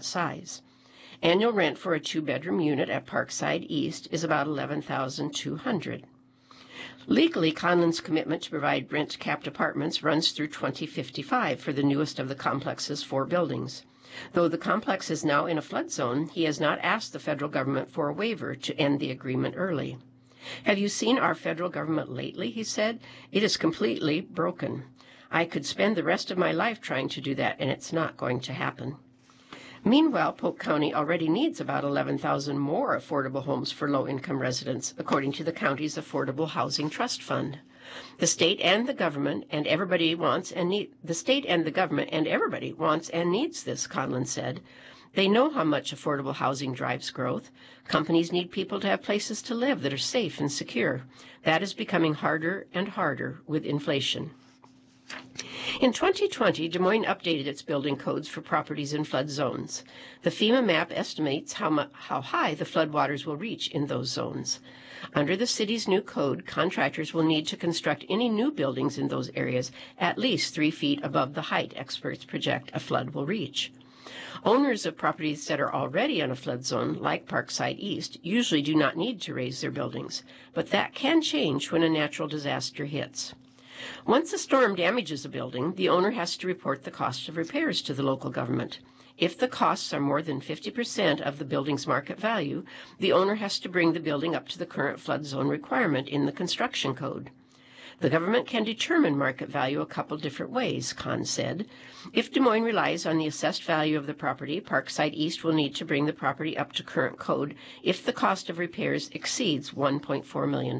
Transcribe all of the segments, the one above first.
that size. Annual rent for a 2-bedroom unit at Parkside East is about $11,200. Legally, Conlon's commitment to provide rent-capped apartments runs through 2055 for the newest of the complex's 4 buildings. Though the complex is now in a flood zone, he has not asked the federal government for a waiver to end the agreement early. "Have you seen our federal government lately?" he said. "It is completely broken. I could spend the rest of my life trying to do that, and it's not going to happen." Meanwhile, Polk County already needs about 11,000 more affordable homes for low-income residents, according to the county's Affordable Housing Trust Fund. The state and the government and everybody wants and needs this, Conlon said. They know how much affordable housing drives growth. Companies need people to have places to live that are safe and secure. That is becoming harder and harder with inflation. In 2020, Des Moines updated its building codes for properties in flood zones. The FEMA map estimates how high the floodwaters will reach in those zones. Under the city's new code, contractors will need to construct any new buildings in those areas at least 3 feet above the height experts project a flood will reach. Owners of properties that are already in a flood zone, like Parkside East, usually do not need to raise their buildings, but that can change when a natural disaster hits. Once a storm damages a building, the owner has to report the cost of repairs to the local government. If the costs are more than 50% of the building's market value, the owner has to bring the building up to the current flood zone requirement in the construction code. The government can determine market value a couple different ways, Kahn said. If Des Moines relies on the assessed value of the property, Parkside East will need to bring the property up to current code if the cost of repairs exceeds $1.4 million.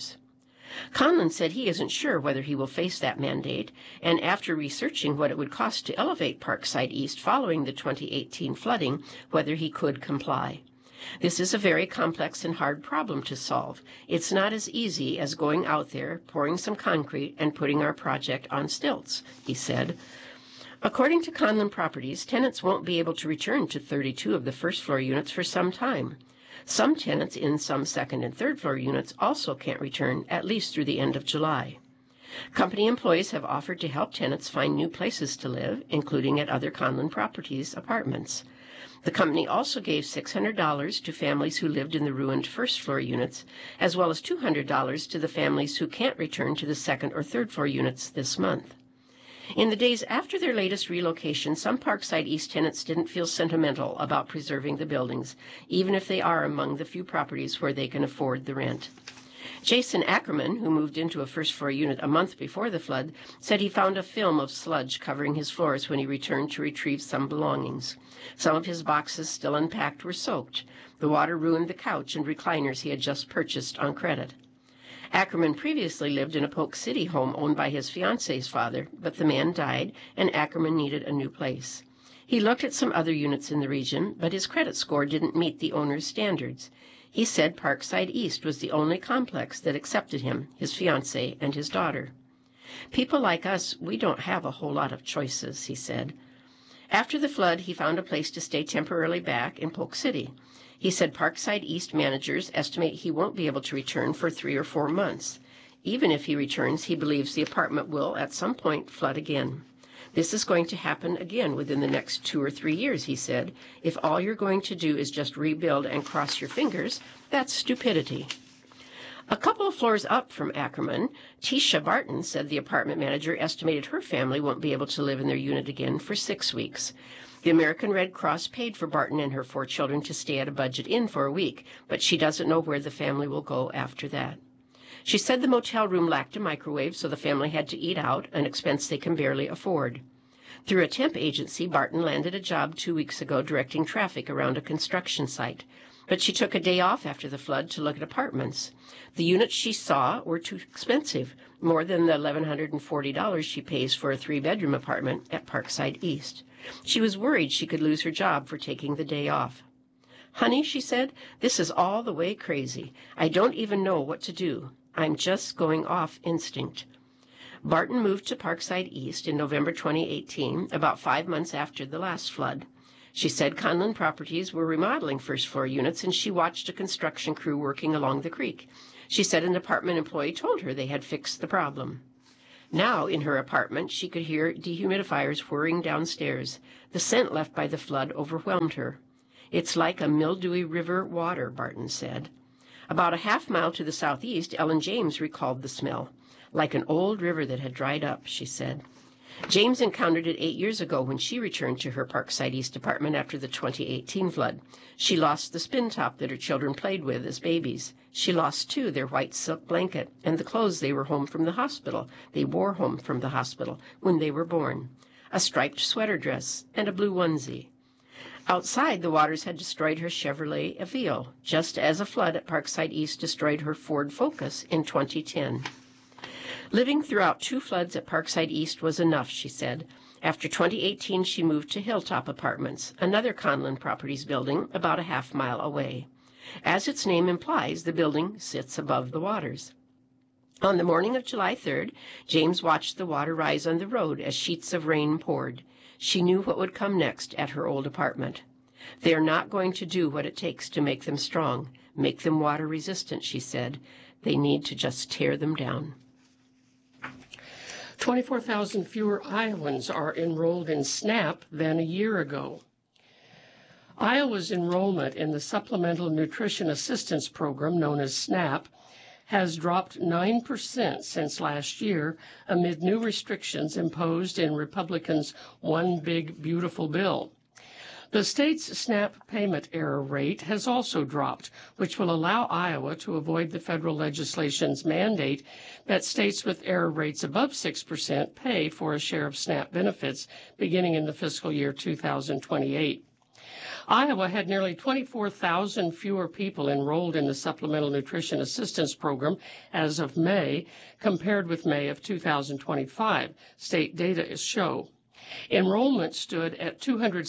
Conlon said he isn't sure whether he will face that mandate, and after researching what it would cost to elevate Parkside East following the 2018 flooding, whether he could comply. This is a very complex and hard problem to solve. It's not as easy as going out there, pouring some concrete, and putting our project on stilts, he said. According to Conlon Properties, tenants won't be able to return to 32 of the first-floor units for some time. Some tenants in some second and third-floor units also can't return, at least through the end of July. Company employees have offered to help tenants find new places to live, including at other Conlon Properties apartments. The company also gave $600 to families who lived in the ruined first-floor units, as well as $200 to the families who can't return to the second or third-floor units this month. In the days after their latest relocation, some Parkside East tenants didn't feel sentimental about preserving the buildings, even if they are among the few properties where they can afford the rent. Jason Ackerman, who moved into a first-floor unit a month before the flood, said he found a film of sludge covering his floors when he returned to retrieve some belongings. Some of his boxes, still unpacked, were soaked. The water ruined the couch and recliners he had just purchased on credit. Ackerman previously lived in a Polk City home owned by his fiance's father, but the man died, and Ackerman needed a new place. He looked at some other units in the region, but his credit score didn't meet the owner's standards. He said Parkside East was the only complex that accepted him, his fiancée, and his daughter. "People like us, we don't have a whole lot of choices," he said. After the flood, he found a place to stay temporarily back in Polk City. He said Parkside East managers estimate he won't be able to return for 3 or 4 months. Even if he returns, he believes the apartment will at some point flood again. "This is going to happen again within the next 2 or 3 years," he said. "If all you're going to do is just rebuild and cross your fingers, that's stupidity." A couple of floors up from Ackerman, Tisha Barton said the apartment manager estimated her family won't be able to live in their unit again for 6 weeks. The American Red Cross paid for Barton and her 4 children to stay at a budget inn for a week, but she doesn't know where the family will go after that. She said the motel room lacked a microwave, so the family had to eat out, an expense they can barely afford. Through a temp agency, Barton landed a job 2 weeks ago directing traffic around a construction site, but she took a day off after the flood to look at apartments. The units she saw were too expensive, more than the $1,140 she pays for a 3-bedroom apartment at Parkside East. She was worried she could lose her job for taking the day off. "Honey," she said, "this is all the way crazy. I don't even know what to do. I'm just going off instinct." Barton moved to Parkside East in November 2018, about 5 months after the last flood. She said Conlon Properties were remodeling first-floor units, and she watched a construction crew working along the creek. She said an apartment employee told her they had fixed the problem. Now, in her apartment, she could hear dehumidifiers whirring downstairs. The scent left by the flood overwhelmed her. "It's like a mildewy river water," Barton said. About a half-mile to the southeast, Ellen James recalled the smell. "Like an old river that had dried up," she said. James encountered it 8 years ago when she returned to her Parkside East apartment after the 2018 flood. She lost the spin top that her children played with as babies. She lost, too, their white silk blanket and the clothes they wore home from the hospital when they were born, a striped sweater dress and a blue onesie. Outside, the waters had destroyed her Chevrolet Aveo, just as a flood at Parkside East destroyed her Ford Focus in 2010. Living throughout 2 floods at Parkside East was enough, she said. After 2018, she moved to Hilltop Apartments, another Conlon Properties building about a half-mile away. As its name implies, the building sits above the waters. On the morning of July 3rd, James watched the water rise on the road as sheets of rain poured. She knew what would come next at her old apartment. "They are not going to do what it takes to make them strong, make them water-resistant," she said. "They need to just tear them down." 24,000 fewer Iowans are enrolled in SNAP than a year ago. Iowa's enrollment in the Supplemental Nutrition Assistance Program, known as SNAP, has dropped 9% since last year amid new restrictions imposed in Republicans' One Big Beautiful Bill. The state's SNAP payment error rate has also dropped, which will allow Iowa to avoid the federal legislation's mandate that states with error rates above 6% pay for a share of SNAP benefits beginning in the fiscal year 2028. Iowa had nearly 24,000 fewer people enrolled in the Supplemental Nutrition Assistance Program as of May, compared with May of 2025, state data show. Enrollment stood at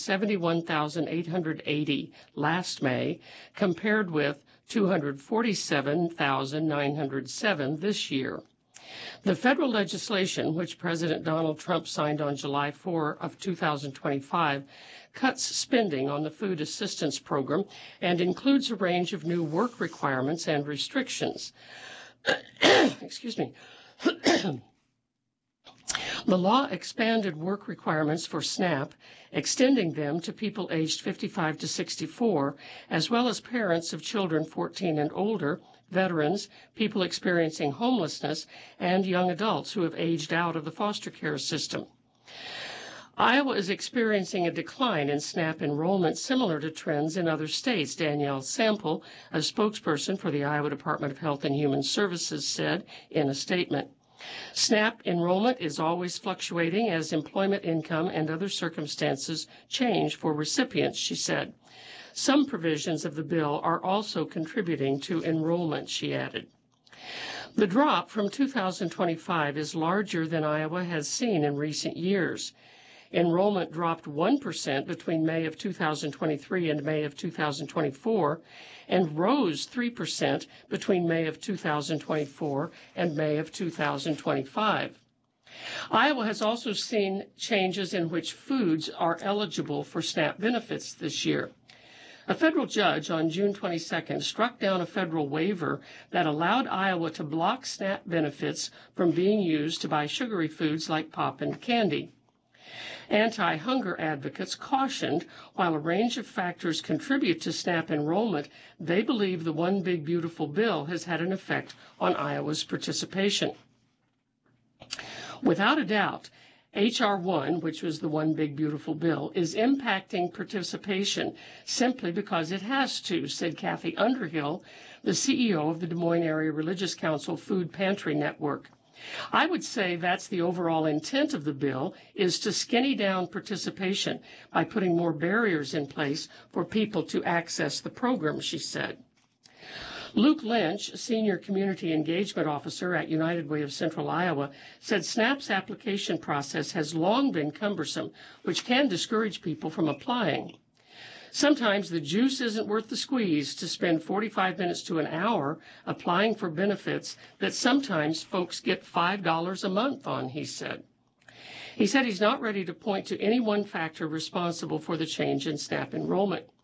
271,880 last May, compared with 247,907 this year. The federal legislation, which President Donald Trump signed on July 4 of 2025, cuts spending on the Food Assistance Program and includes a range of new work requirements and restrictions. Excuse me. The law expanded work requirements for SNAP, extending them to people aged 55 to 64, as well as parents of children 14 and older, veterans, people experiencing homelessness, and young adults who have aged out of the foster care system. Iowa is experiencing a decline in SNAP enrollment similar to trends in other states, Danielle Sample, a spokesperson for the Iowa Department of Health and Human Services, said in a statement. SNAP enrollment is always fluctuating as employment income and other circumstances change for recipients, she said. Some provisions of the bill are also contributing to enrollment, she added. The drop from 2025 is larger than Iowa has seen in recent years. Enrollment dropped 1% between May of 2023 and May of 2024, and rose 3% between May of 2024 and May of 2025. Iowa has also seen changes in which foods are eligible for SNAP benefits this year. A federal judge on June 22nd struck down a federal waiver that allowed Iowa to block SNAP benefits from being used to buy sugary foods like pop and candy. Anti-hunger advocates cautioned while a range of factors contribute to SNAP enrollment, they believe the One Big Beautiful Bill has had an effect on Iowa's participation. Without a doubt, H.R. 1, which was the One Big Beautiful Bill, is impacting participation simply because it has to, said Kathy Underhill, the CEO of the Des Moines Area Religious Council Food Pantry Network. I would say that's the overall intent of the bill, is to skinny down participation by putting more barriers in place for people to access the program, she said. Luke Lynch, Senior Community Engagement Officer at United Way of Central Iowa, said SNAP's application process has long been cumbersome, which can discourage people from applying. Sometimes the juice isn't worth the squeeze to spend 45 minutes to an hour applying for benefits that sometimes folks get $5 a month on, he said. He said he's not ready to point to any one factor responsible for the change in SNAP enrollment.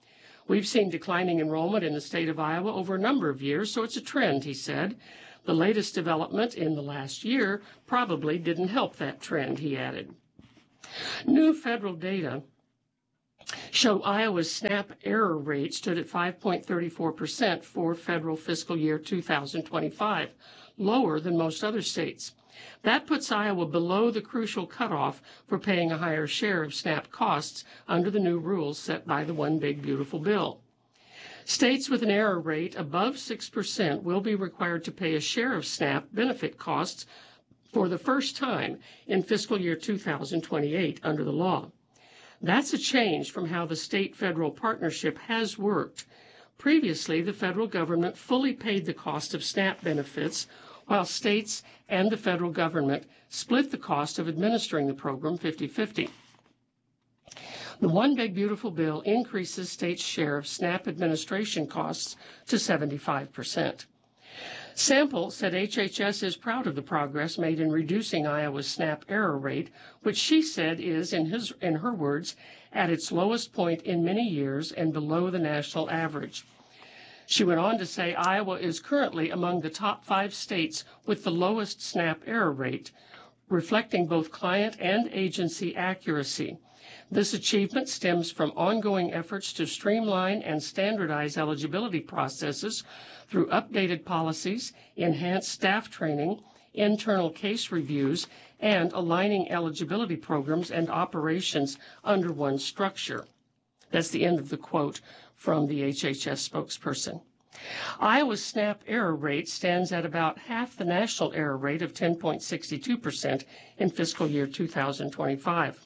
We've seen declining enrollment in the state of Iowa over a number of years, so it's a trend, he said. The latest development in the last year probably didn't help that trend, he added. New federal data show Iowa's SNAP error rate stood at 5.34% for federal fiscal year 2025, lower than most other states. That puts Iowa below the crucial cutoff for paying a higher share of SNAP costs under the new rules set by the One Big Beautiful Bill. States with an error rate above 6% will be required to pay a share of SNAP benefit costs for the first time in fiscal year 2028 under the law. That's a change from how the state-federal partnership has worked. Previously, the federal government fully paid the cost of SNAP benefits, while states and the federal government split the cost of administering the program 50-50. The One Big Beautiful Bill increases states' share of SNAP administration costs to 75%. Sample said HHS is proud of the progress made in reducing Iowa's SNAP error rate, which she said is, in her words, at its lowest point in many years and below the national average. She went on to say Iowa is currently among the top 5 states with the lowest SNAP error rate, reflecting both client and agency accuracy. This achievement stems from ongoing efforts to streamline and standardize eligibility processes through updated policies, enhanced staff training, internal case reviews, and aligning eligibility programs and operations under one structure. That's the end of the quote from the HHS spokesperson. Iowa's SNAP error rate stands at about half the national error rate of 10.62% in fiscal year 2025.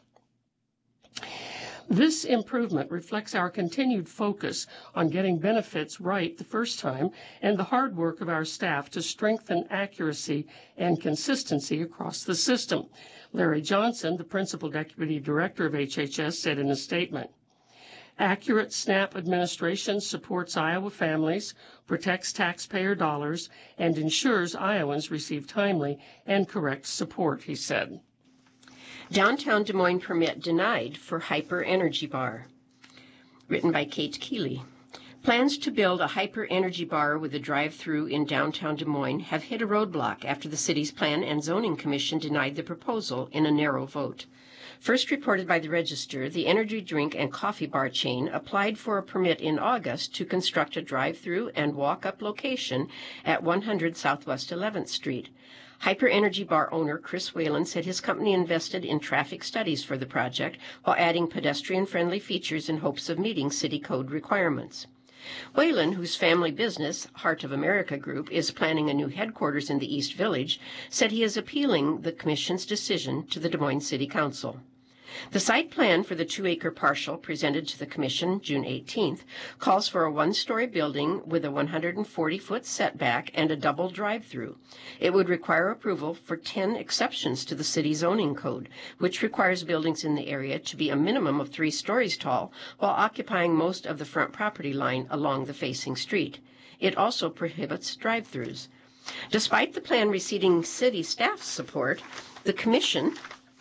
This improvement reflects our continued focus on getting benefits right the first time and the hard work of our staff to strengthen accuracy and consistency across the system, Larry Johnson, the principal deputy director of HHS, said in a statement. Accurate SNAP administration supports Iowa families, protects taxpayer dollars, and ensures Iowans receive timely and correct support, he said. Downtown Des Moines permit denied for Hyper Energy Bar. Written by Kate Keeley. Plans to build a Hyper Energy Bar with a drive-through in downtown Des Moines have hit a roadblock after the city's Plan and Zoning Commission denied the proposal in a narrow vote. First reported by the Register, the energy drink and coffee bar chain applied for a permit in August to construct a drive-through and walk-up location at 100 Southwest 11th Street. Hyper Energy Bar owner Chris Whalen said his company invested in traffic studies for the project while adding pedestrian-friendly features in hopes of meeting city code requirements. Whalen, whose family business, Heart of America Group, is planning a new headquarters in the East Village, said he is appealing the Commission's decision to the Des Moines City Council. The site plan for the 2-acre parcel presented to the Commission June 18th calls for a 1-story building with a 140-foot setback and a double drive-through. It would require approval for 10 exceptions to the city zoning code, which requires buildings in the area to be a minimum of 3 stories tall while occupying most of the front property line along the facing street. It also prohibits drive-throughs. Despite the plan receiving city staff support, the Commission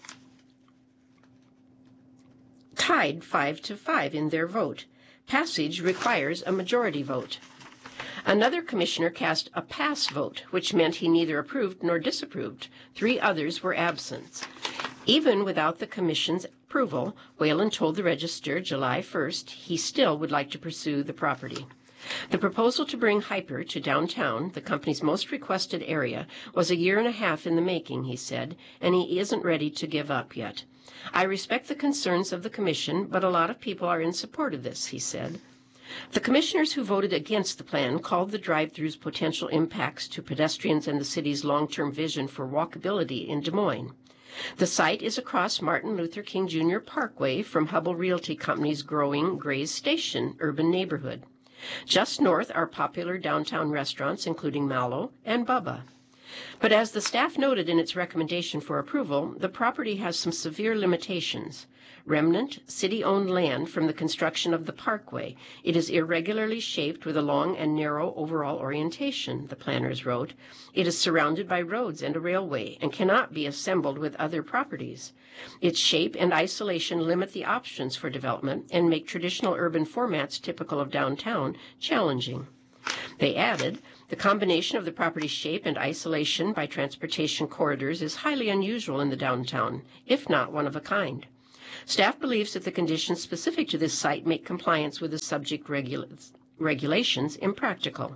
tied 5-5 in their vote. Passage requires a majority vote. Another commissioner cast a pass vote, which meant he neither approved nor disapproved. 3 others were absent. Even without the commission's approval, Whalen told the Register July 1st he still would like to pursue the property. The proposal to bring Hyper to downtown, the company's most requested area, was a year and a half in the making, he said, and he isn't ready to give up yet. I respect the concerns of the Commission, but a lot of people are in support of this, he said. The commissioners who voted against the plan called the drive-through's potential impacts to pedestrians and the city's long-term vision for walkability in Des Moines. The site is across Martin Luther King Jr. Parkway from Hubble Realty Company's growing Grays Station urban neighborhood. Just north are popular downtown restaurants including Mallow and Bubba. But as the staff noted in its recommendation for approval, the property has some severe limitations. Remnant, city-owned land from the construction of the parkway. It is irregularly shaped with a long and narrow overall orientation, the planners wrote. It is surrounded by roads and a railway and cannot be assembled with other properties. Its shape and isolation limit the options for development and make traditional urban formats typical of downtown challenging. They added, the combination of the property's shape and isolation by transportation corridors is highly unusual in the downtown, if not one of a kind. Staff believes that the conditions specific to this site make compliance with the subject regulations impractical.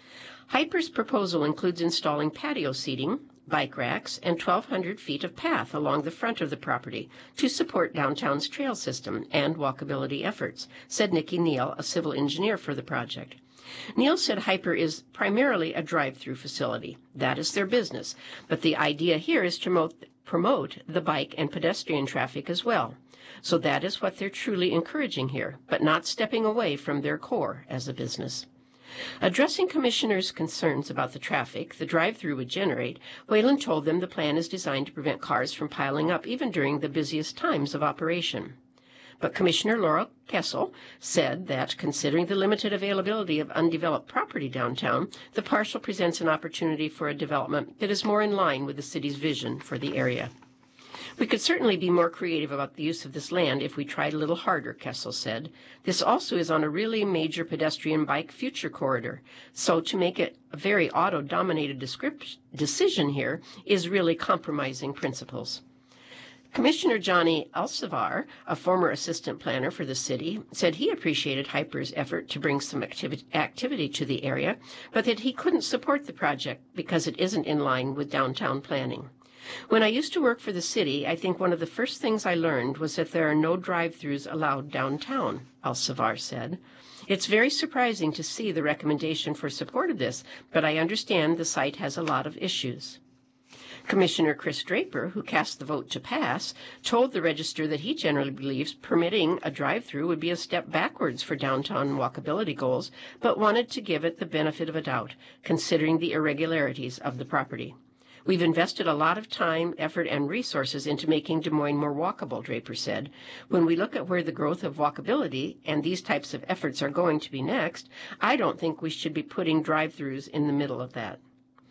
Hyper's proposal includes installing patio seating, bike racks, and 1,200 feet of path along the front of the property to support downtown's trail system and walkability efforts, said Nikki Neal, a civil engineer for the project. Neal said Hyper is primarily a drive-through facility. That is their business, but the idea here is to promote the bike and pedestrian traffic as well. So that is what they're truly encouraging here, but not stepping away from their core as a business. Addressing commissioners' concerns about the traffic the drive-through would generate, Whalen told them the plan is designed to prevent cars from piling up even during the busiest times of operation. But Commissioner Laura Kessel said that, considering the limited availability of undeveloped property downtown, the parcel presents an opportunity for a development that is more in line with the city's vision for the area. We could certainly be more creative about the use of this land if we tried a little harder, Kessel said. This also is on a really major pedestrian bike future corridor, so to make it a very auto-dominated decision here is really compromising principles. Commissioner Johnny Alcivar, a former assistant planner for the city, said he appreciated Hyper's effort to bring some activity to the area, but that he couldn't support the project because it isn't in line with downtown planning. When I used to work for the city, I think one of the first things I learned was that there are no drive-thrus allowed downtown, Alcivar said. It's very surprising to see the recommendation for support of this, but I understand the site has a lot of issues. Commissioner Chris Draper, who cast the vote to pass, told the Register that he generally believes permitting a drive-through would be a step backwards for downtown walkability goals, but wanted to give it the benefit of a doubt, considering the irregularities of the property. We've invested a lot of time, effort, and resources into making Des Moines more walkable, Draper said. When we look at where the growth of walkability and these types of efforts are going to be next, I don't think we should be putting drive-thrus in the middle of that.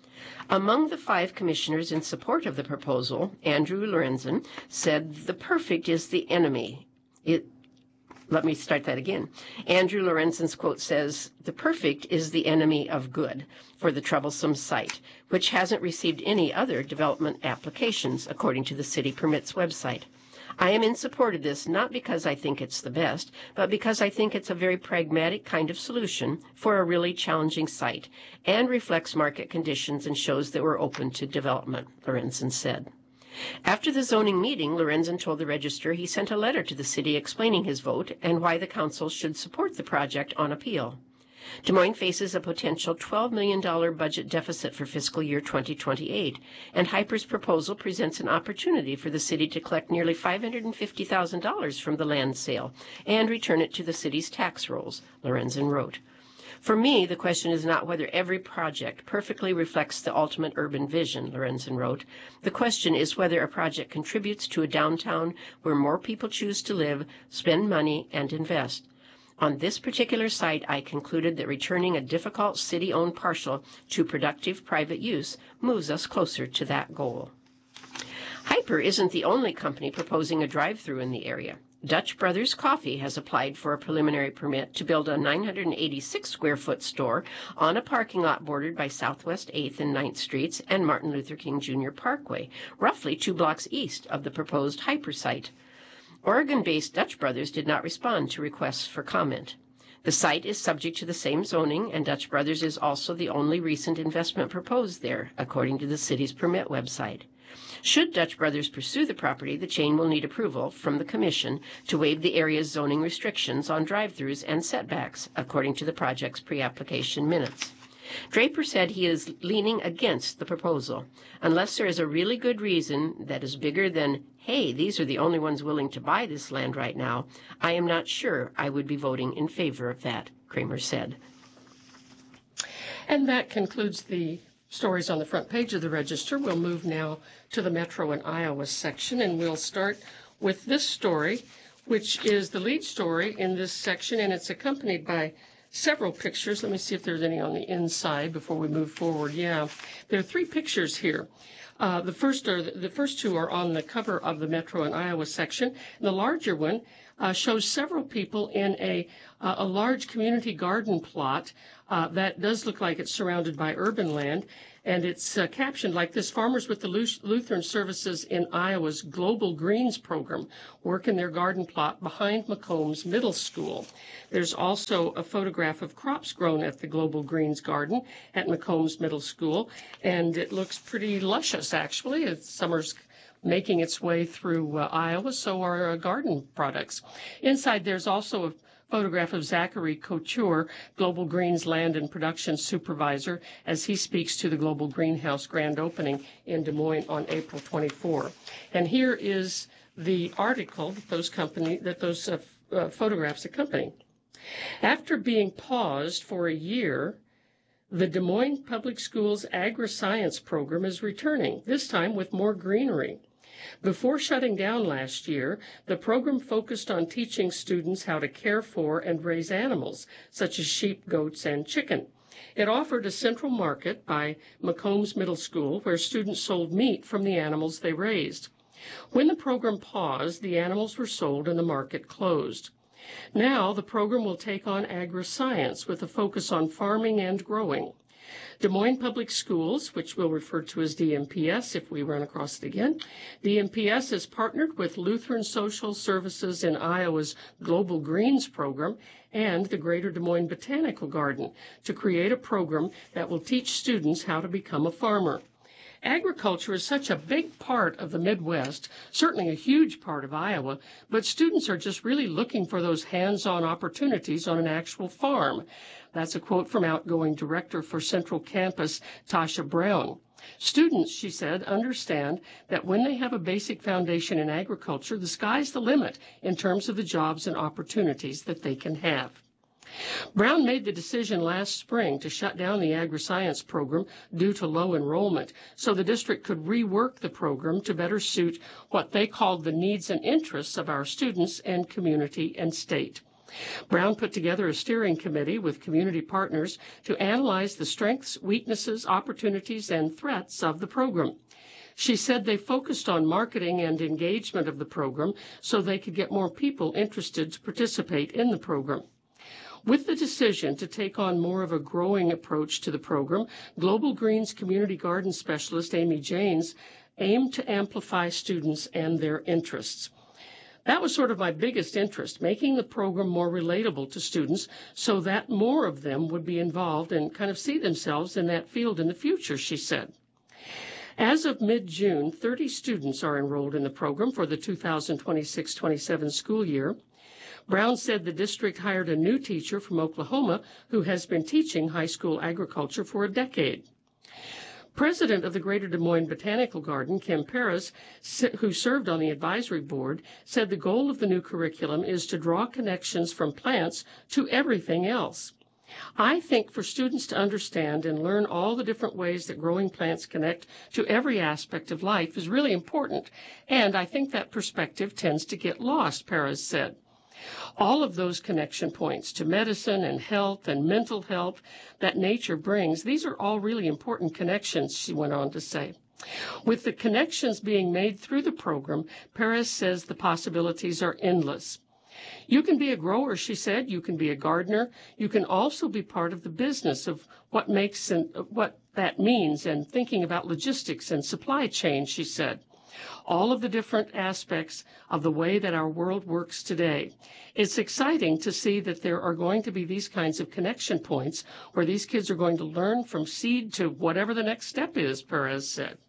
Among the 5 commissioners in support of the proposal, Andrew Lorenzen said the perfect is the enemy. Let me start that again. Andrew Lorenzen's quote says, the perfect is the enemy of good for the troublesome site, which hasn't received any other development applications, according to the City Permits website. I am in support of this not because I think it's the best, but because I think it's a very pragmatic kind of solution for a really challenging site and reflects market conditions and shows that we're open to development, Lorenzen said. After the zoning meeting, Lorenzen told the Register he sent a letter to the city explaining his vote and why the council should support the project on appeal. Des Moines faces a potential $12 million budget deficit for fiscal year 2028, and Hyper's proposal presents an opportunity for the city to collect nearly $550,000 from the land sale and return it to the city's tax rolls, Lorenzen wrote. For me, the question is not whether every project perfectly reflects the ultimate urban vision, Lorenzen wrote. The question is whether a project contributes to a downtown where more people choose to live, spend money, and invest. On this particular site, I concluded that returning a difficult city-owned parcel to productive private use moves us closer to that goal. Hyper isn't the only company proposing a drive-through in the area. Dutch Brothers Coffee has applied for a preliminary permit to build a 986-square-foot store on a parking lot bordered by Southwest 8th and 9th Streets and Martin Luther King Jr. Parkway, roughly 2 blocks east of the proposed Hyper site. Oregon-based Dutch Brothers did not respond to requests for comment. The site is subject to the same zoning, and Dutch Brothers is also the only recent investment proposed there, according to the city's permit website. Should Dutch Brothers pursue the property, the chain will need approval from the Commission to waive the area's zoning restrictions on drive-thrus and setbacks, according to the project's pre-application minutes. Draper said he is leaning against the proposal. Unless there is a really good reason that is bigger than, hey, these are the only ones willing to buy this land right now, I am not sure I would be voting in favor of that, Kramer said. And that concludes the stories on the front page of the Register. We'll move now to the Metro and Iowa section, and we'll start with this story, which is the lead story in this section, and it's accompanied by several pictures. Let me see if there's any on the inside before we move forward. Yeah, there are 3 pictures here. The first 2 are on the cover of the Metro and Iowa section. The larger one shows several people in a large community garden plot that does look like it's surrounded by urban land, and it's captioned like this: Farmers with the Lutheran Services in Iowa's Global Greens program work in their garden plot behind McCombs Middle School. There's also a photograph of crops grown at the Global Greens garden at McCombs Middle School, and it looks pretty luscious, actually. Summer's making its way through Iowa, so are garden products. Inside, there's also a photograph of Zachary Couture, Global Greens Land and Production Supervisor, as he speaks to the Global Greenhouse grand opening in Des Moines on April 24. And here is the article that those photographs accompany. After being paused for a year, the Des Moines Public Schools Agri-Science program is returning, this time with more greenery. Before shutting down last year, the program focused on teaching students how to care for and raise animals, such as sheep, goats, and chicken. It offered a central market by McCombs Middle School, where students sold meat from the animals they raised. When the program paused, the animals were sold and the market closed. Now, the program will take on agri-science with a focus on farming and growing. Des Moines Public Schools, which we'll refer to as DMPS if we run across it again, DMPS has partnered with Lutheran Social Services in Iowa's Global Greens program and the Greater Des Moines Botanical Garden to create a program that will teach students how to become a farmer. Agriculture is such a big part of the Midwest, certainly a huge part of Iowa, but students are just really looking for those hands-on opportunities on an actual farm. That's a quote from outgoing director for Central Campus, Tasha Brown. Students, she said, understand that when they have a basic foundation in agriculture, the sky's the limit in terms of the jobs and opportunities that they can have. Brown made the decision last spring to shut down the agri-science program due to low enrollment, so the district could rework the program to better suit what they called the needs and interests of our students and community and state. Brown put together a steering committee with community partners to analyze the strengths, weaknesses, opportunities, and threats of the program. She said they focused on marketing and engagement of the program so they could get more people interested to participate in the program. With the decision to take on more of a growing approach to the program, Global Greens Community Garden Specialist Amy Janes aimed to amplify students and their interests. That was sort of my biggest interest, making the program more relatable to students so that more of them would be involved and kind of see themselves in that field in the future, she said. As of mid-June, 30 students are enrolled in the program for the 2026-27 school year. Brown said the district hired a new teacher from Oklahoma who has been teaching high school agriculture for a decade. President of the Greater Des Moines Botanical Garden, Kim Perez, who served on the advisory board, said the goal of the new curriculum is to draw connections from plants to everything else. I think for students to understand and learn all the different ways that growing plants connect to every aspect of life is really important, and I think that perspective tends to get lost, Perez said. All of those connection points to medicine and health and mental health that nature brings, these are all really important connections, she went on to say. With the connections being made through the program, Perez says the possibilities are endless. You can be a grower, she said. You can be a gardener. You can also be part of the business of what makes and what that means and thinking about logistics and supply chain, she said. All of the different aspects of the way that our world works today. It's exciting to see that there are going to be these kinds of connection points where these kids are going to learn from seed to whatever the next step is, Perez said.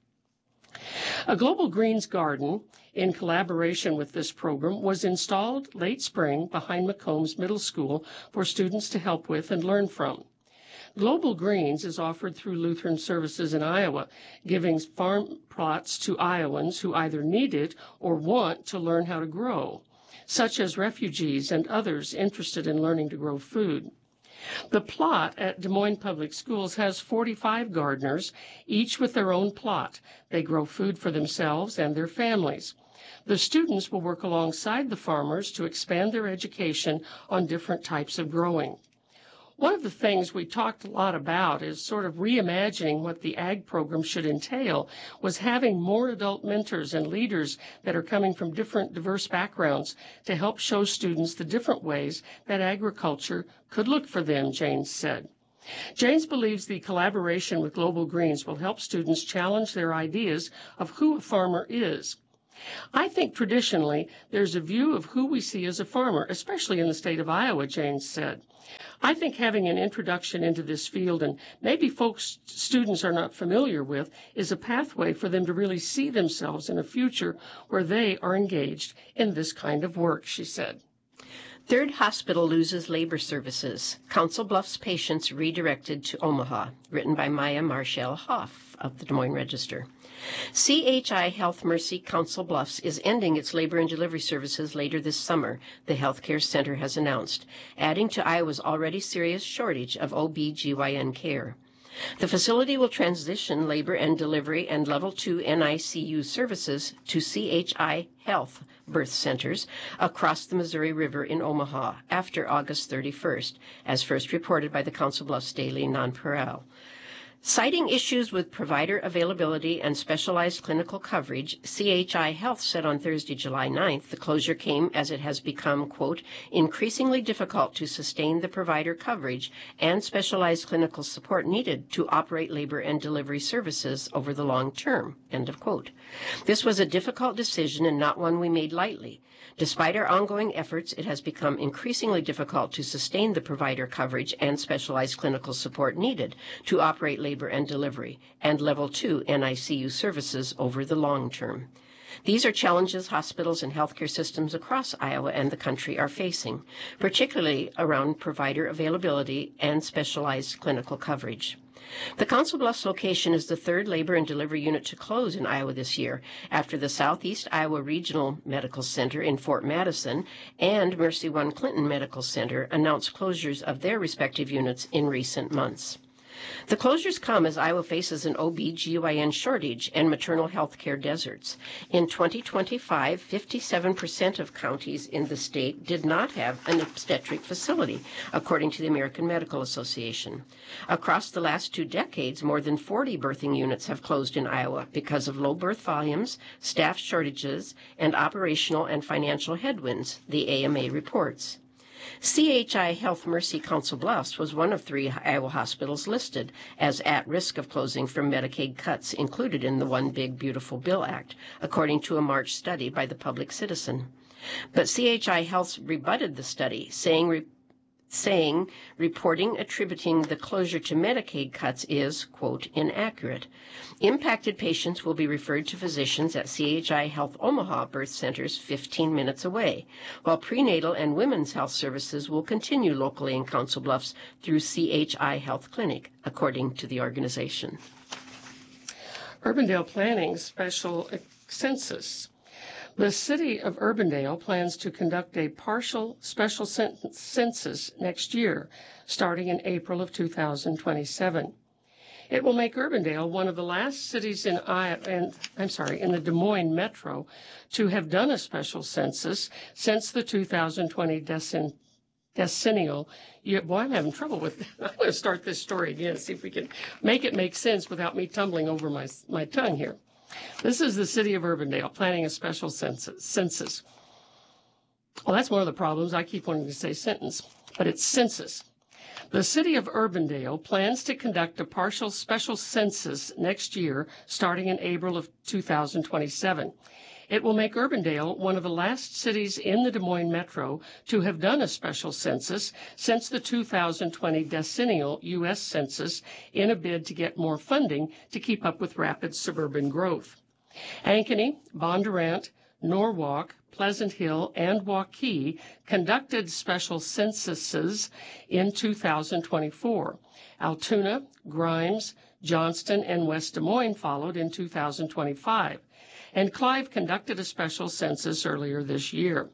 A Global Greens garden, in collaboration with this program, was installed late spring behind McCombs Middle School for students to help with and learn from. Global Greens is offered through Lutheran Services in Iowa, giving farm plots to Iowans who either need it or want to learn how to grow, such as refugees and others interested in learning to grow food. The plot at Des Moines Public Schools has 45 gardeners, each with their own plot. They grow food for themselves and their families. The students will work alongside the farmers to expand their education on different types of growing. One of the things we talked a lot about is sort of reimagining what the ag program should entail, was having more adult mentors and leaders that are coming from different diverse backgrounds to help show students the different ways that agriculture could look for them, Janes said. Janes believes the collaboration with Global Greens will help students challenge their ideas of who a farmer is. I think traditionally there's a view of who we see as a farmer, especially in the state of Iowa, Janes said. I think having an introduction into this field, and maybe folks students are not familiar with, is a pathway for them to really see themselves in a future where they are engaged in this kind of work, she said. Third hospital loses labor services. Council Bluffs patients redirected to Omaha. Written by Maya Marshall Hoff of the Des Moines Register. CHI Health Mercy Council Bluffs is ending its labor and delivery services later this summer, the healthcare center has announced, adding to Iowa's already serious shortage of OB/GYN care. The facility will transition labor and delivery and Level 2 NICU services to CHI Health birth centers across the Missouri River in Omaha after August 31st, as first reported by the Council Bluffs Daily Nonpareil. Citing issues with provider availability and specialized clinical coverage, CHI Health said on Thursday, July 9th, the closure came as it has become, quote, increasingly difficult to sustain the provider coverage and specialized clinical support needed to operate labor and delivery services over the long term, end of quote. This was a difficult decision and not one we made lightly. Despite our ongoing efforts, it has become increasingly difficult to sustain the provider coverage and specialized clinical support needed to operate labor and delivery and Level 2 NICU services over the long term. These are challenges hospitals and healthcare systems across Iowa and the country are facing, particularly around provider availability and specialized clinical coverage. The Council Bluffs location is the third labor and delivery unit to close in Iowa this year, after the Southeast Iowa Regional Medical Center in Fort Madison and Mercy One Clinton Medical Center announced closures of their respective units in recent months. The closures come as Iowa faces an OB/GYN shortage and maternal health care deserts. In 2025, 57% of counties in the state did not have an obstetric facility, according to the American Medical Association. Across the last 2 decades, more than 40 birthing units have closed in Iowa because of low birth volumes, staff shortages, and operational and financial headwinds, the AMA reports. CHI Health Mercy Council Bluffs was one of 3 Iowa hospitals listed as at risk of closing from Medicaid cuts included in the One Big Beautiful Bill Act, according to a March study by the Public Citizen. But CHI Health rebutted the study, attributing the closure to Medicaid cuts is, quote, inaccurate. Impacted patients will be referred to physicians at CHI Health Omaha birth centers 15 minutes away, while prenatal and women's health services will continue locally in Council Bluffs through CHI Health Clinic, according to the organization. Urbandale Planning Special Census. The city of Urbandale plans to conduct a partial special census next year, starting in April of 2027. It will make Urbandale one of the last cities in the Des Moines metro to have done a special census since the 2020 decennial. Boy, I'm having trouble with that. I'm going to start this story again, see if we can make it make sense without me tumbling over my tongue here. This is the city of Urbandale planning a special census. Well, that's one of the problems. I keep wanting to say sentence, but it's census. The city of Urbandale plans to conduct a partial special census next year, starting in April of 2027. It will make Urbandale one of the last cities in the Des Moines metro to have done a special census since the 2020 decennial U.S. Census in a bid to get more funding to keep up with rapid suburban growth. Ankeny, Bondurant, Norwalk, Pleasant Hill, and Waukee conducted special censuses in 2024. Altoona, Grimes, Johnston, and West Des Moines followed in 2025. And Clive conducted a special census earlier this year.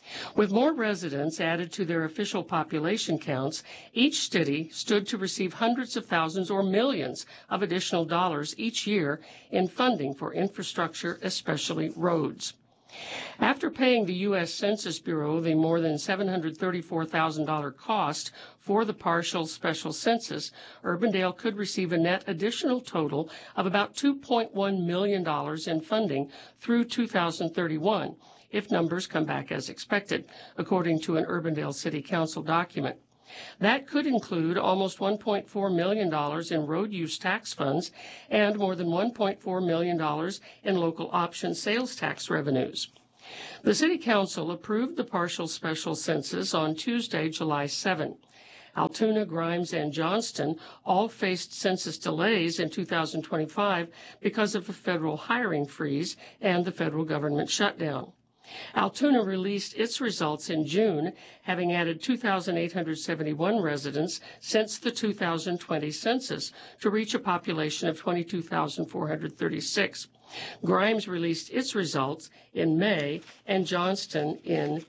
With more residents added to their official population counts, each city stood to receive hundreds of thousands or millions of additional dollars each year in funding for infrastructure, especially roads. After paying the U.S. Census Bureau the more than $734,000 cost for the partial special census, Urbandale could receive a net additional total of about $2.1 million in funding through 2031, if numbers come back as expected, according to an Urbandale City Council document. That could include almost $1.4 million in road use tax funds and more than $1.4 million in local option sales tax revenues. The City Council approved the partial special census on Tuesday, July 7. Altoona, Grimes, and Johnston all faced census delays in 2025 because of a federal hiring freeze and the federal government shutdown. Altoona released its results in June, having added 2,871 residents since the 2020 census to reach a population of 22,436. Grimes released its results in May, and Johnston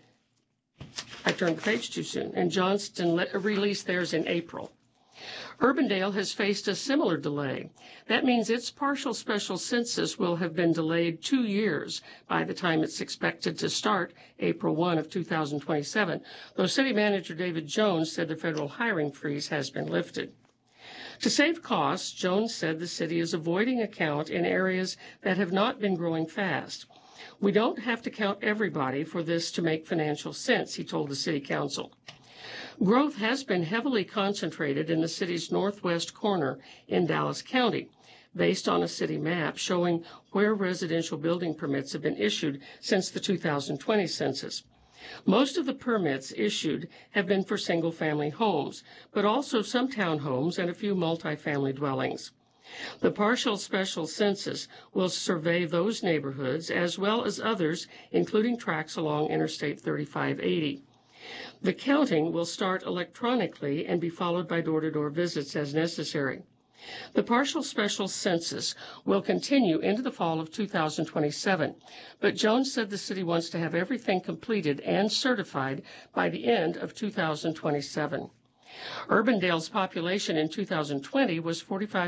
released theirs in April. Urbandale has faced a similar delay. That means its partial special census will have been delayed 2 years by the time it's expected to start April 1 of 2027, though City Manager David Jones said the federal hiring freeze has been lifted. To save costs, Jones said the city is avoiding a count in areas that have not been growing fast. We don't have to count everybody for this to make financial sense, he told the City Council. Growth has been heavily concentrated in the city's northwest corner in Dallas County, based on a city map showing where residential building permits have been issued since the 2020 census. Most of the permits issued have been for single-family homes, but also some townhomes and a few multifamily dwellings. The partial special census will survey those neighborhoods as well as others, including tracts along Interstate 3580. The counting will start electronically and be followed by door-to-door visits as necessary. The partial special census will continue into the fall of 2027, but Jones said the city wants to have everything completed and certified by the end of 2027. Urbandale's population in 2020 was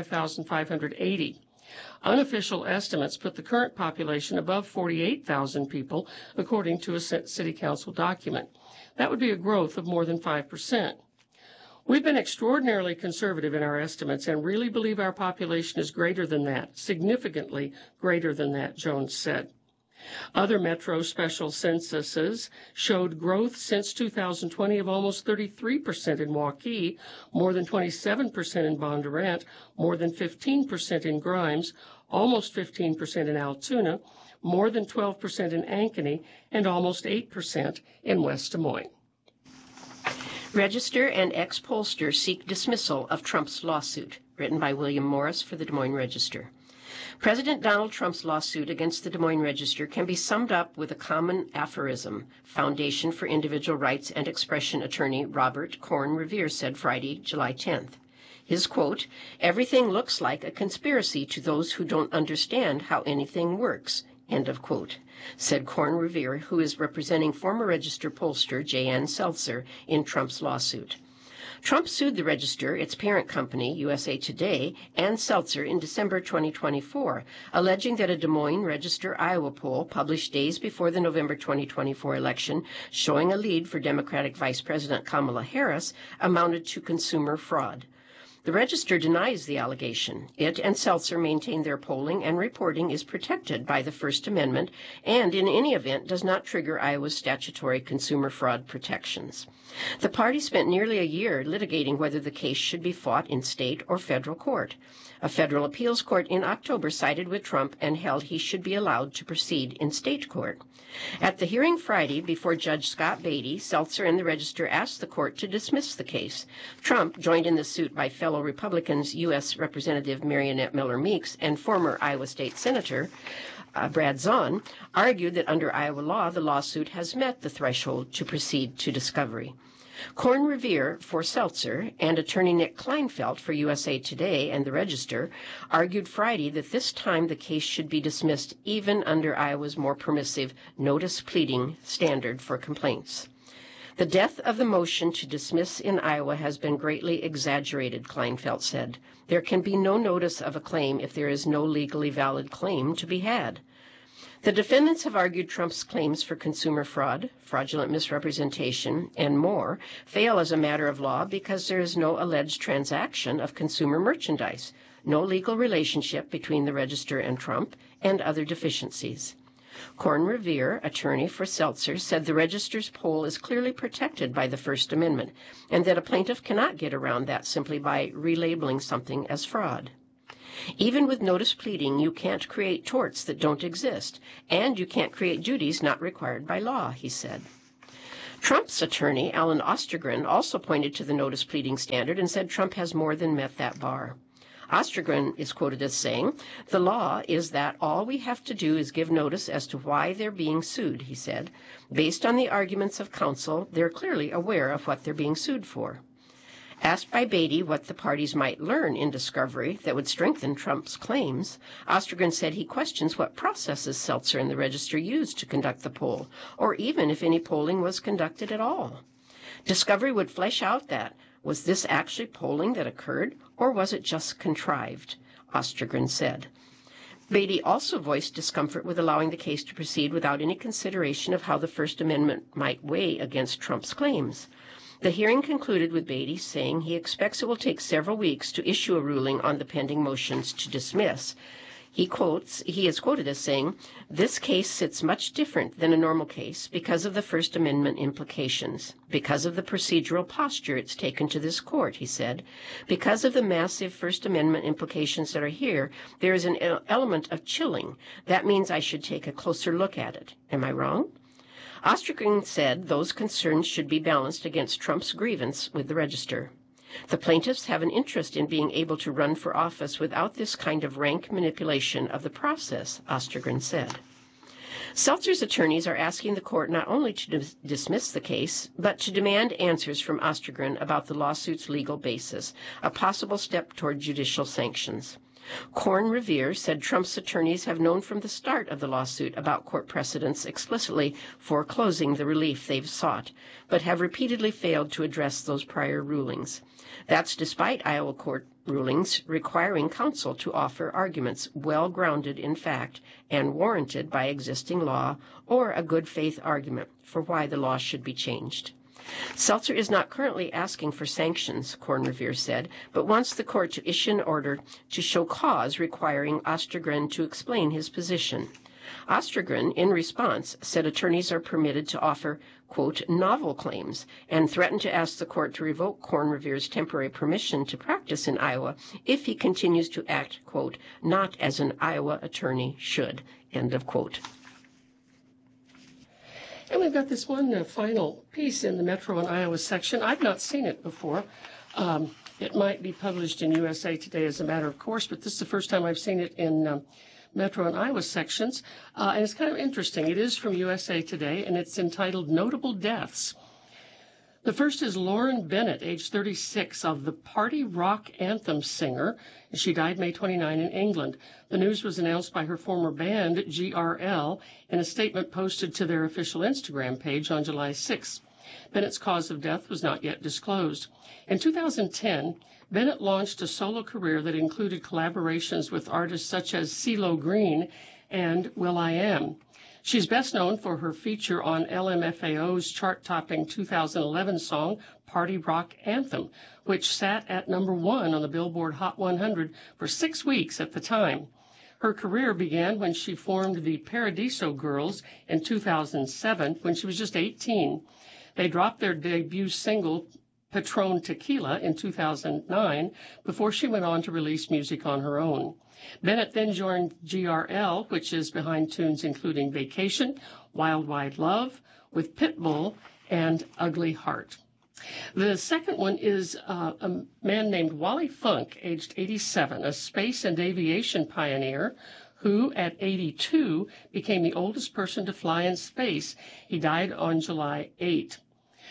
45,580. Unofficial estimates put the current population above 48,000 people, according to a City Council document. That would be a growth of more than 5%. We've been extraordinarily conservative in our estimates and really believe our population is greater than that, significantly greater than that, Jones said. Other metro special censuses showed growth since 2020 of almost 33% in Waukee, more than 27% in Bondurant, more than 15% in Grimes, almost 15% in Altoona, more than 12% in Ankeny, and almost 8% in West Des Moines. Register and ex-pollster seek dismissal of Trump's lawsuit, written by William Morris for the Des Moines Register. President Donald Trump's lawsuit against the Des Moines Register can be summed up with a common aphorism, Foundation for Individual Rights and Expression attorney Robert Korn Revere said Friday, July 10th. His quote, "Everything looks like a conspiracy to those who don't understand how anything works," end of quote, said Korn Revere, who is representing former Register pollster J.N. Seltzer in Trump's lawsuit. Trump sued the Register, its parent company, USA Today, and Seltzer in December 2024, alleging that a Des Moines Register Iowa poll published days before the November 2024 election, showing a lead for Democratic Vice President Kamala Harris, amounted to consumer fraud. The Register denies the allegation. It and Seltzer maintain their polling and reporting is protected by the First Amendment and, in any event, does not trigger Iowa's statutory consumer fraud protections. The party spent nearly a year litigating whether the case should be fought in state or federal court. A federal appeals court in October sided with Trump and held he should be allowed to proceed in state court. At the hearing Friday before Judge Scott Beatty, Seltzer and the Register asked the court to dismiss the case. Trump, joined in the suit by fellow Republicans U.S. Representative Marionette Miller Meeks and former Iowa State Senator Brad Zahn, argued that under Iowa law, the lawsuit has met the threshold to proceed to discovery. Corn Revere for Seltzer and attorney Nick Kleinfeld for USA Today and the Register argued Friday that this time the case should be dismissed even under Iowa's more permissive notice pleading standard for complaints. The death of the motion to dismiss in Iowa has been greatly exaggerated, Kleinfeld said. There can be no notice of a claim if there is no legally valid claim to be had. The defendants have argued Trump's claims for consumer fraud, fraudulent misrepresentation, and more fail as a matter of law because there is no alleged transaction of consumer merchandise, no legal relationship between the Register and Trump, and other deficiencies. Corn Revere, attorney for Seltzer, said the Register's poll is clearly protected by the First Amendment, and that a plaintiff cannot get around that simply by relabeling something as fraud. Even with notice pleading, you can't create torts that don't exist, and you can't create duties not required by law, he said. Trump's attorney, Alan Ostergren, also pointed to the notice pleading standard and said Trump has more than met that bar. Ostergren is quoted as saying, "The law is that all we have to do is give notice as to why they're being sued," he said. "Based on the arguments of counsel, they're clearly aware of what they're being sued for." Asked by Beatty what the parties might learn in discovery that would strengthen Trump's claims, Ostergren said he questions what processes Seltzer and the Register used to conduct the poll, or even if any polling was conducted at all. Discovery would flesh out that, was this actually polling that occurred, or was it just contrived, Ostergren said. Beatty also voiced discomfort with allowing the case to proceed without any consideration of how the First Amendment might weigh against Trump's claims. The hearing concluded with Beatty saying he expects it will take several weeks to issue a ruling on the pending motions to dismiss. He is quoted as saying, "This case sits much different than a normal case because of the First Amendment implications, because of the procedural posture it's taken to this court," he said. "Because of the massive First Amendment implications that are here, there is an element of chilling. That means I should take a closer look at it. Am I wrong?" Ostergren said those concerns should be balanced against Trump's grievance with the Register. The plaintiffs have an interest in being able to run for office without this kind of rank manipulation of the process, Ostergren said. Seltzer's attorneys are asking the court not only to dismiss the case, but to demand answers from Ostergren about the lawsuit's legal basis, a possible step toward judicial sanctions. Corn Revere said Trump's attorneys have known from the start of the lawsuit about court precedents explicitly foreclosing the relief they've sought, but have repeatedly failed to address those prior rulings. That's despite Iowa court rulings requiring counsel to offer arguments well-grounded in fact and warranted by existing law or a good faith argument for why the law should be changed. Seltzer is not currently asking for sanctions, Corn Revere said, but wants the court to issue an order to show cause requiring Ostergren to explain his position. Ostergren, in response, said attorneys are permitted to offer, quote, novel claims, and threatened to ask the court to revoke Corn Revere's temporary permission to practice in Iowa if he continues to act, quote, not as an Iowa attorney should, end of quote. And we've got this one final piece in the Metro and Iowa section. I've not seen it before. It might be published in USA Today as a matter of course, but this is the first time I've seen it in Metro and Iowa sections. And it's kind of interesting. It is from USA Today, and it's entitled Notable Deaths. The first is Lauren Bennett, age 36, of the party rock anthem singer. She died May 29 in England. The news was announced by her former band, GRL, in a statement posted to their official Instagram page on July 6. Bennett's cause of death was not yet disclosed. In 2010, Bennett launched a solo career that included collaborations with artists such as CeeLo Green and will.i.am. She's best known for her feature on LMFAO's chart-topping 2011 song, Party Rock Anthem, which sat at number 1 on the Billboard Hot 100 for 6 weeks at the time. Her career began when she formed the Paradiso Girls in 2007, when she was just 18. They dropped their debut single, Patron Tequila, in 2009, before she went on to release music on her own. Bennett then joined GRL, which is behind tunes including Vacation, Wild Wide Love, with Pitbull, and Ugly Heart. The second one is a man named Wally Funk, aged 87, a space and aviation pioneer who, at 82, became the oldest person to fly in space. He died on July 8.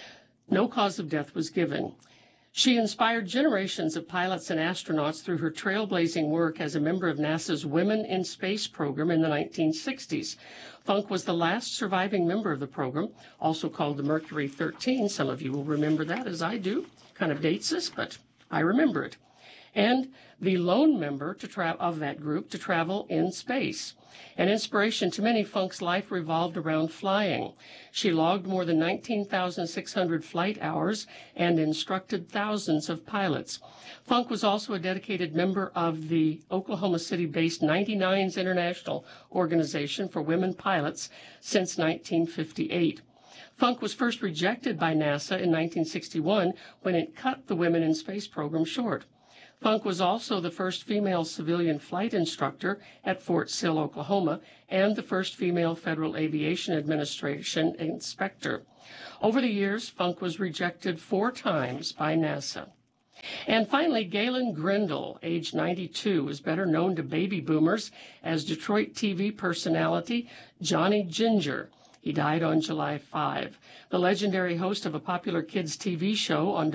No cause of death was given. She inspired generations of pilots and astronauts through her trailblazing work as a member of NASA's Women in Space program in the 1960s. Funk was the last surviving member of the program, also called the Mercury 13. Some of you will remember that, as I do. Kind of dates us, but I remember it. And the lone member of that group to travel in space. An inspiration to many, Funk's life revolved around flying. She logged more than 19,600 flight hours and instructed thousands of pilots. Funk was also a dedicated member of the Oklahoma City-based 99s International Organization for Women Pilots since 1958. Funk was first rejected by NASA in 1961 when it cut the Women in Space program short. Funk was also the first female civilian flight instructor at Fort Sill, Oklahoma, and the first female Federal Aviation Administration inspector. Over the years, Funk was rejected 4 times by NASA. And finally, Galen Grindle, age 92, is better known to baby boomers as Detroit TV personality Johnny Ginger. He died on July 5. The legendary host of a popular kids' TV show on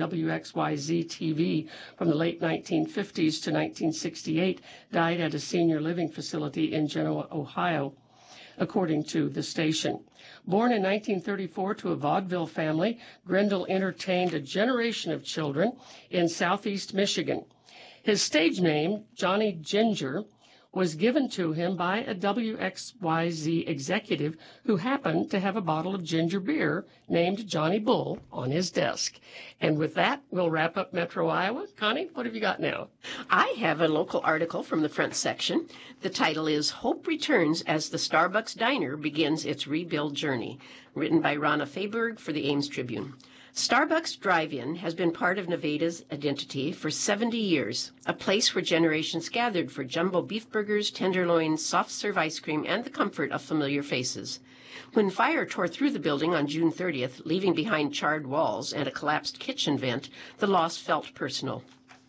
WXYZ-TV from the late 1950s to 1968 died at a senior living facility in Genoa, Ohio, according to the station. Born in 1934 to a vaudeville family, Grindle entertained a generation of children in southeast Michigan. His stage name, Johnny Ginger, was given to him by a WXYZ executive who happened to have a bottle of ginger beer named Johnny Bull on his desk. And with that, we'll wrap up Metro Iowa. Connie, what have you got now? I have a local article from the front section. The title is Hope Returns as the Starbucks Diner Begins Its Rebuild Journey, written by Rana Fayberg for the Ames Tribune. Starbucks Drive-In has been part of Nevada's identity for 70 years, a place where generations gathered for jumbo beef burgers, tenderloins, soft-serve ice cream, and the comfort of familiar faces. When fire tore through the building on June 30th, leaving behind charred walls and a collapsed kitchen vent, the loss felt personal.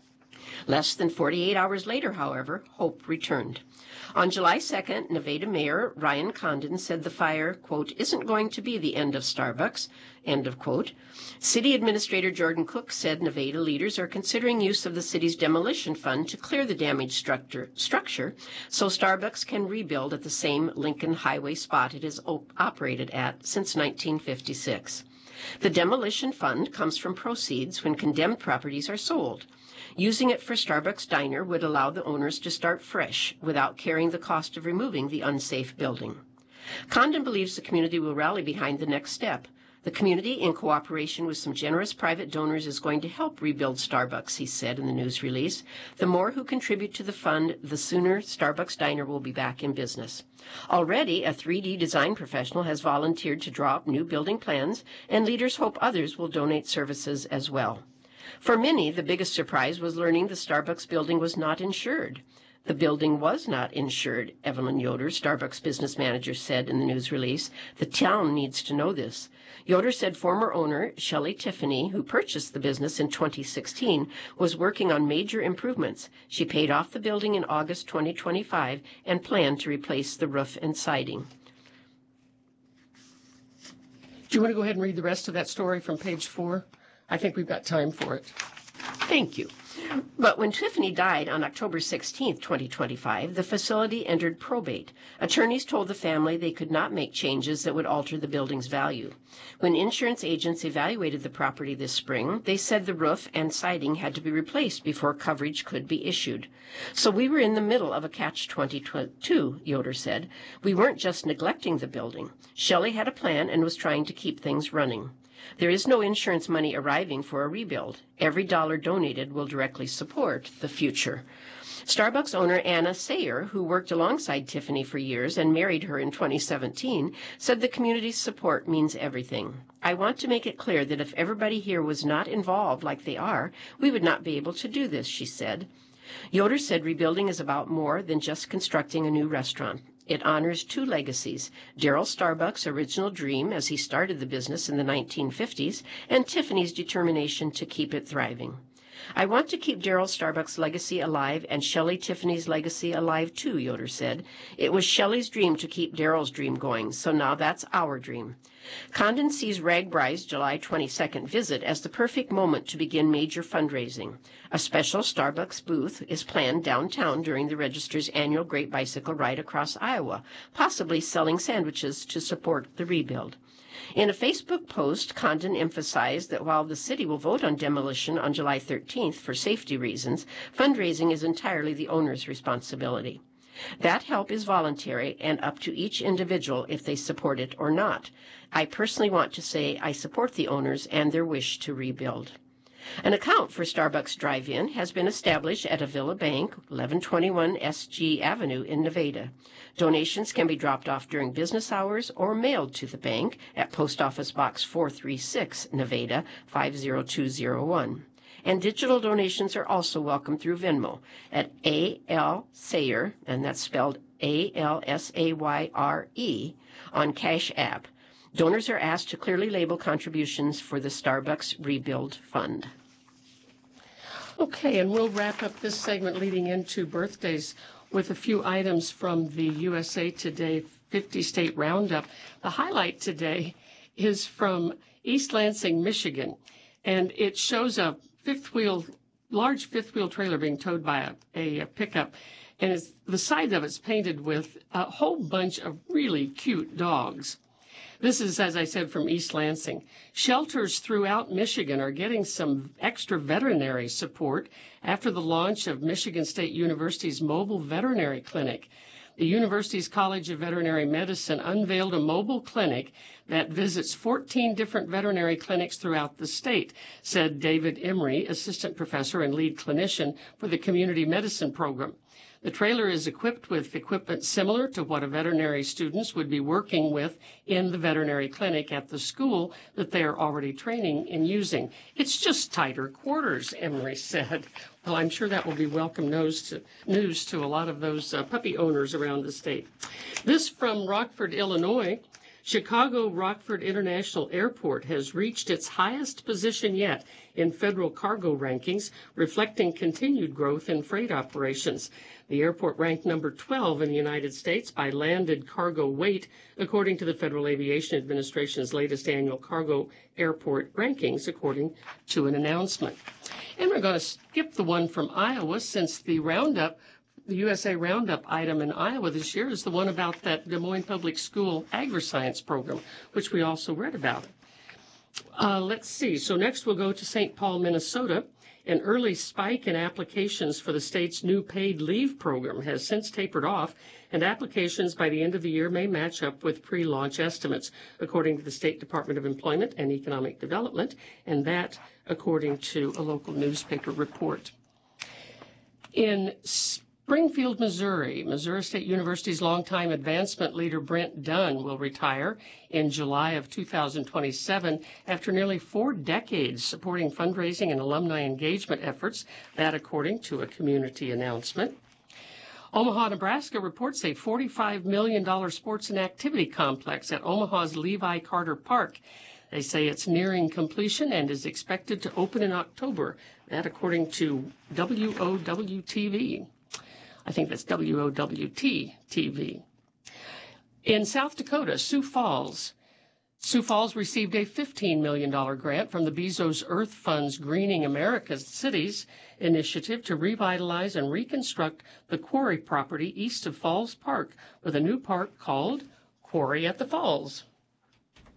Less than 48 hours later, however, hope returned. On July 2nd, Nevada Mayor Ryan Condon said the fire, quote, isn't going to be the end of Starbucks, end of quote. City Administrator Jordan Cook said Nevada leaders are considering use of the city's demolition fund to clear the damaged structure so Starbucks can rebuild at the same Lincoln Highway spot it has operated at since 1956. The demolition fund comes from proceeds when condemned properties are sold. Using it for Starbucks Diner would allow the owners to start fresh without carrying the cost of removing the unsafe building. Condon believes the community will rally behind the next step. The community, in cooperation with some generous private donors, is going to help rebuild Starbucks, he said in the news release. The more who contribute to the fund, the sooner Starbucks Diner will be back in business. Already, a 3D design professional has volunteered to draw up new building plans, and leaders hope others will donate services as well. For many, the biggest surprise was learning the Starbucks building was not insured. The building was not insured, Evelyn Yoder, Starbucks business manager, said in the news release. The town needs to know this. Yoder said former owner Shelley Tiffany, who purchased the business in 2016, was working on major improvements. She paid off the building in August 2025 and planned to replace the roof and siding. Do you want to go ahead and read the rest of that story from page 4? I think we've got time for it. Thank you. But when Tiffany died on October 16, 2025, the facility entered probate. Attorneys told the family they could not make changes that would alter the building's value. When insurance agents evaluated the property this spring, they said the roof and siding had to be replaced before coverage could be issued. So we were in the middle of a catch-22, Yoder said. We weren't just neglecting the building. Shelley had a plan and was trying to keep things running. There is no insurance money arriving for a rebuild. Every dollar donated will directly support the future. Starbucks owner Anna Sayer, who worked alongside Tiffany for years and married her in 2017, said the community's support means everything. I want to make it clear that if everybody here was not involved like they are, we would not be able to do this, she said. Yoder said rebuilding is about more than just constructing a new restaurant. It honors 2 legacies, Darryl Starbucks' original dream as he started the business in the 1950s, and Tiffany's determination to keep it thriving. I want to keep Daryl Starbucks' legacy alive and Shelley Tiffany's legacy alive too, Yoder said. It was Shelley's dream to keep Daryl's dream going, so now that's our dream. Condon sees RAGBRAI's July 22nd visit as the perfect moment to begin major fundraising. A special Starbucks booth is planned downtown during the Register's annual Great Bicycle Ride across Iowa, possibly selling sandwiches to support the rebuild. In a Facebook post, Condon emphasized that while the city will vote on demolition on July 13th for safety reasons, fundraising is entirely the owner's responsibility. That help is voluntary and up to each individual if they support it or not. I personally want to say I support the owners and their wish to rebuild. An account for Starbucks Drive-In has been established at Avila Bank, 1121 SG Avenue in Nevada. Donations can be dropped off during business hours or mailed to the bank at Post Office Box 436, Nevada 50201. And digital donations are also welcome through Venmo at A.L. Sayer, and that's spelled A-L-S-A-Y-R-E, on Cash App. Donors are asked to clearly label contributions for the Starbucks Rebuild Fund. Okay, and we'll wrap up this segment leading into birthdays with a few items from the USA Today 50-state roundup. The highlight today is from East Lansing, Michigan, and it shows a large fifth-wheel trailer being towed by a pickup, and the side of it's painted with a whole bunch of really cute dogs. This is, as I said, from East Lansing. Shelters throughout Michigan are getting some extra veterinary support after the launch of Michigan State University's mobile veterinary clinic. The university's College of Veterinary Medicine unveiled a mobile clinic that visits 14 different veterinary clinics throughout the state, said David Emery, assistant professor and lead clinician for the community medicine program. The trailer is equipped with equipment similar to what a veterinary students would be working with in the veterinary clinic at the school that they are already training in using. It's just tighter quarters, Emery said. Well, I'm sure that will be welcome news to a lot of those puppy owners around the state. This from Rockford, Illinois. Chicago Rockford International Airport has reached its highest position yet in federal cargo rankings, reflecting continued growth in freight operations. The airport ranked number 12 in the United States by landed cargo weight, according to the Federal Aviation Administration's latest annual cargo airport rankings, according to an announcement. And we're going to skip the one from Iowa, since the USA Roundup item in Iowa this year is the one about that Des Moines Public School agri-science program, which we also read about. Let's see. So next we'll go to St. Paul, Minnesota. An early spike in applications for the state's new paid leave program has since tapered off, and applications by the end of the year may match up with pre-launch estimates, according to the State Department of Employment and Economic Development, and that according to a local newspaper report. In Springfield, Missouri State University's longtime advancement leader Brent Dunn will retire in July of 2027 after nearly 4 decades supporting fundraising and alumni engagement efforts, that according to a community announcement. Omaha, Nebraska reports a $45 million sports and activity complex at Omaha's Levi Carter Park. They say it's nearing completion and is expected to open in October, that according to WOW-TV. I think that's WOWT-TV. In South Dakota, Sioux Falls received a $15 million grant from the Bezos Earth Fund's Greening America's Cities initiative to revitalize and reconstruct the quarry property east of Falls Park with a new park called Quarry at the Falls.